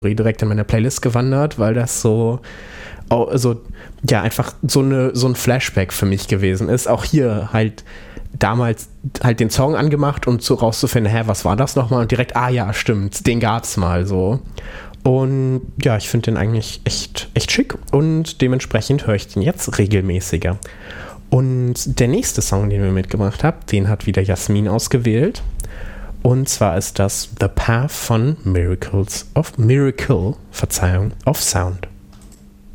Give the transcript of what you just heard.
direkt in meine Playlist gewandert, weil das einfach so ein Flashback für mich gewesen ist. Auch hier halt damals halt den Song angemacht und so rauszufinden, was war das nochmal? Und direkt, ja, stimmt, den gab's mal so. Und ja, ich finde den eigentlich echt schick und dementsprechend höre ich den jetzt regelmäßiger. Und der nächste Song, den wir mitgebracht haben, den hat wieder Jasmin ausgewählt. Und zwar ist das The Path von Miracle of Sound.